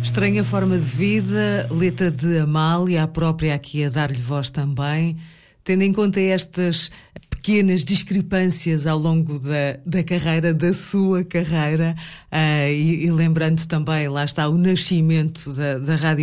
Estranha forma de vida, letra de Amália, a própria aqui a dar-lhe voz também. Tendo em conta estas pequenas discrepâncias ao longo da carreira, da sua carreira, e lembrando também, lá está, o nascimento da Rádio